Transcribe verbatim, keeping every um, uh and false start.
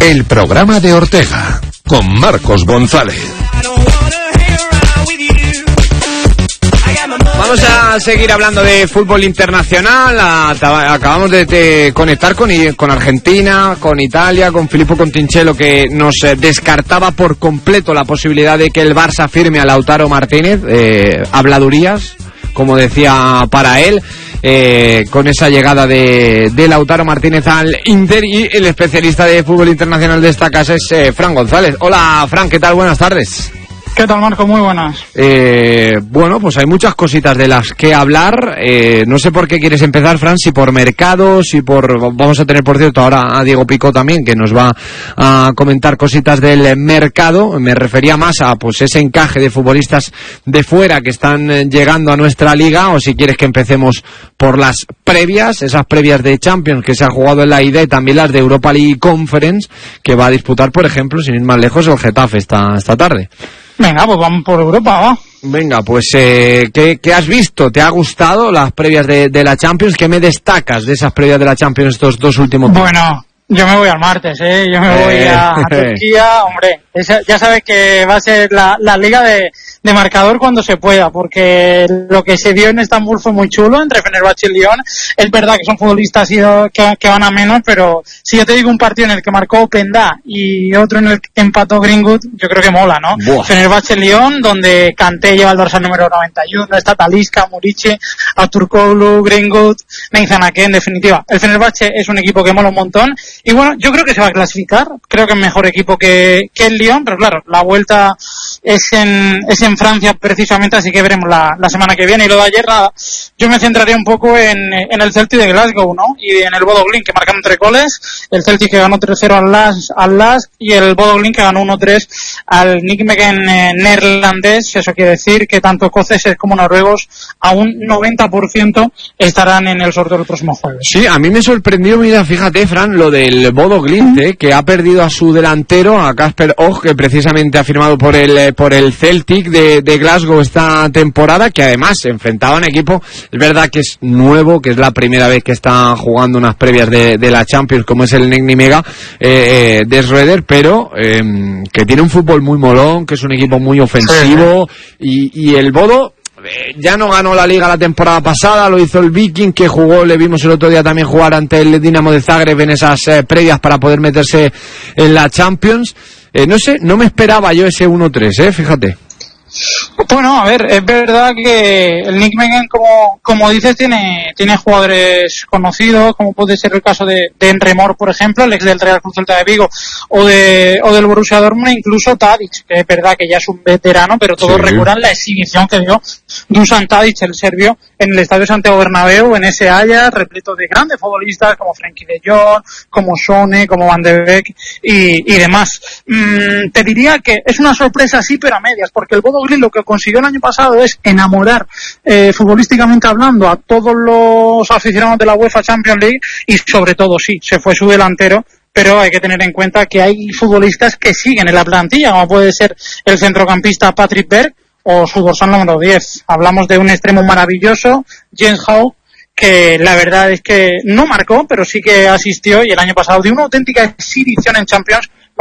El programa de Ortega con Marcos González. Vamos a seguir hablando de fútbol internacional. Acabamos de, de conectar con, con Argentina, con Italia, con Filippo Contincello, que nos descartaba por completo la posibilidad de que el Barça firme a Lautaro Martínez. Eh, habladurías, como decía, para él. Eh, con esa llegada de, de Lautaro Martínez al Inter, y el especialista de fútbol internacional de esta casa es eh, Fran González. Hola, Fran, ¿qué tal? Buenas tardes. ¿Qué tal, Marco? Muy buenas. Eh, bueno, pues hay muchas cositas de las que hablar. Eh, no sé por qué quieres empezar, Fran, si por mercado, si por... Vamos a tener, por cierto, ahora a Diego Picó también, que nos va a comentar cositas del mercado. Me refería más a pues ese encaje de futbolistas de fuera que están llegando a nuestra liga, o si quieres que empecemos por las previas, esas previas de Champions que se ha jugado en la ida, y también las de Europa League Conference, que va a disputar, por ejemplo, sin ir más lejos, el Getafe esta, esta tarde. Venga, pues vamos por Europa, ¿va? Venga, pues, eh, ¿qué, ¿qué has visto? ¿Te ha gustado las previas de, de la Champions? ¿Qué me destacas de esas previas de la Champions estos dos últimos días? Bueno, yo me voy al martes, ¿eh? Yo me eh, voy a, a Turquía, hombre. Esa, ya sabes que va a ser la, la liga de, de marcador cuando se pueda, porque lo que se dio en Estambul fue muy chulo, entre Fenerbahce y Lyon. Es verdad que son futbolistas que, que van a menos, pero si yo te digo un partido en el que marcó Openda y otro en el que empató Greenwood, yo creo que mola, ¿no? Fenerbahce-Lyon, donde Kanté lleva el dorsal número noventa y uno, está Talisca, Murice, Aturkoglu, Greenwood, Neizanake, en definitiva. El Fenerbahce es un equipo que mola un montón, y bueno, yo creo que se va a clasificar, creo que es mejor equipo que, que el Lyon, pero claro, la vuelta es en, es en Francia precisamente, así que veremos la, la semana que viene. Y lo de ayer, nada, yo me centraría un poco en, en el Celtic de Glasgow, ¿no? Y en el Bodo Glimt, que marcaron tres goles, el Celtic que ganó tres cero al Lask, al Lask y el Bodo Glimt que ganó uno tres al Nijmegen eh, neerlandés. Eso quiere decir que tanto escoceses como noruegos a un noventa por ciento estarán en el sorteo del próximo jueves. Sí, a mí me sorprendió, mira, fíjate, Fran, lo del Bodo Glimt, eh, que ha perdido a su delantero, a Kasper Høeg, que precisamente ha firmado por el por el Celtic de, de Glasgow esta temporada, que además se enfrentaba a un equipo, es verdad que es nuevo, que es la primera vez que está jugando unas previas de, de la Champions, como es el Nijmegen eh, eh, de Schroeder, pero eh, que tiene un fútbol muy molón, que es un equipo muy ofensivo, y, y el Bodo eh, ya no ganó la Liga la temporada pasada, lo hizo el Viking, que jugó, le vimos el otro día también jugar ante el Dinamo de Zagreb en esas eh, previas para poder meterse en la Champions. Eh, no sé, no me esperaba yo ese uno tres, eh, fíjate. Bueno, a ver, es verdad que el Nijmegen, como, como dices, tiene, tiene jugadores conocidos, como puede ser el caso de, de Emre Mor, por ejemplo, el ex del Real Cruz Celta de Vigo, o de, o del Borussia Dortmund, e incluso Tadic, que es verdad que ya es un veterano, pero todos sí recuerdan la exhibición que dio Dusan Tadic, el serbio, en el Estadio Santiago Bernabéu, en ese Ajax, repleto de grandes futbolistas, como Frenkie de Jong, como Sone, como Van de Beek, y, y demás. Mm, te diría que es una sorpresa, sí, pero a medias, porque el Bodo Glimt lo que consiguió el año pasado es enamorar eh, futbolísticamente hablando a todos los aficionados de la UEFA Champions League, y sobre todo sí, se fue su delantero, pero hay que tener en cuenta que hay futbolistas que siguen en la plantilla, como puede ser el centrocampista Patrick Berg o su dorsal número diez. Hablamos de un extremo maravilloso, Jens Haug, que la verdad es que no marcó, pero sí que asistió, y el año pasado dio una auténtica exhibición en Champions